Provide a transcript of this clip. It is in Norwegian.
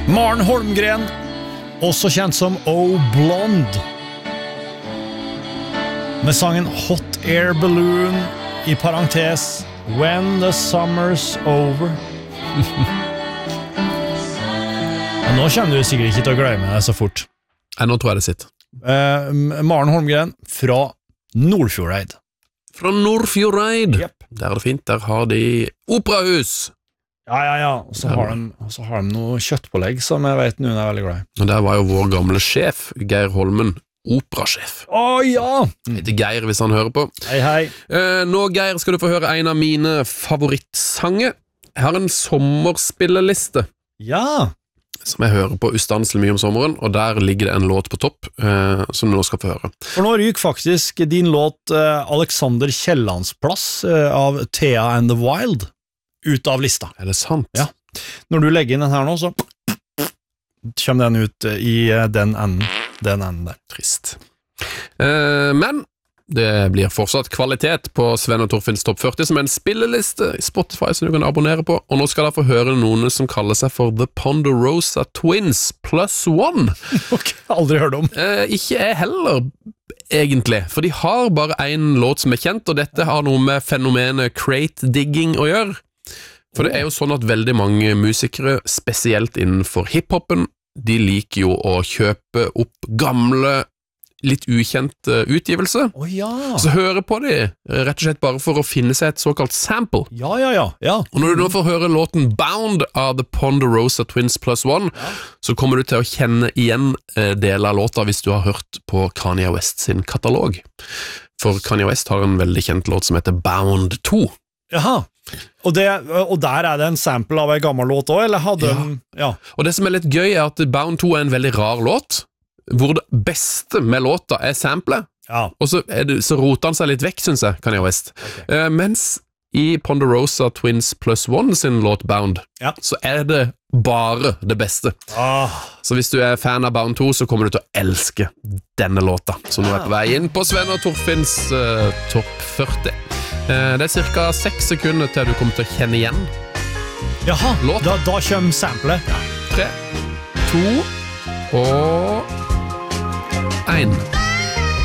Maren Holmgren, også kjent som Oh Blonde, med sangen Hot Air Balloon, i parentes When the Summer's Over. Men nå kommer du sikkert ikke til å glemme det så fort. Nei, nå tror jeg det sitter. Maren Holmgren fra Nordfjordeid. Fra Nordfjordeid. Yep. Der er det fint, der har de operahus. Ja. Og så har de noe kjøttpålegg som jeg vet noen er veldig glad i. Og der var jo vår gamle sjef, Geir Holmen, operasjef. Ja! Heter Geir hvis han hører på. Hei. Nå, Geir, skal du få høre en av mine favorittsanger. Jeg har en sommerspilleliste Ja! som jeg hører på ustanselig mye om sommeren, og der ligger det en låt på topp som du nå skal få høre. For nå ryker faktisk din låt Alexander Kiellands plass av Thea and the Wild ut av lista. Er det sant? Ja. Når du legger inn den her nå, så kommer den ut i den enden der. Trist. Men det blir fortsatt kvalitet på Sven og Torfinns Topp 40 som en spilleliste i Spotify som du kan abonnere på, og nå skal dere få høre noen som kaller seg for The Ponderosa Twins +1. Ok, aldri hørt om. Ikke jeg heller, egentlig, for de har bare en låt som er kjent, og dette har noe med fenomenet crate digging å gjøre. For det er jo sånn at veldig mange musikere, spesielt innenfor hiphopen, de liker jo å kjøpe opp gamle, litt ukjente utgivelser. Ja. Så høre på de, rett og slett bare for å finne seg et såkalt sample. Ja. Og når du nå får høre låten Bound av The Ponderosa Twins +1, så kommer du til å kjenne igjen deler av låta hvis du har hørt på Kanye West sin katalog. For Kanye West har en veldig kjent låt som heter Bound 2. Jaha. Og der er det en sample av en gammel låt også, eller hadde den... Ja. Og det som er litt gøy er at Bound 2 er en veldig rar låt, hvor det beste med låta er sample, og så roter han seg litt vekk, synes jeg, Kanye West. Okay. Mens i Ponderosa Twins +1 sin låt Bound, så er det bare det beste. Så hvis du er fan av Bound 2, så kommer du til å elske denne låta, som nå er på vei inn på Sven og Torfinns Topp 40. Det er cirka 6 sekunder til du kommer til å kjenne igjen låta. Da kommer sample. 3, 2 og 1.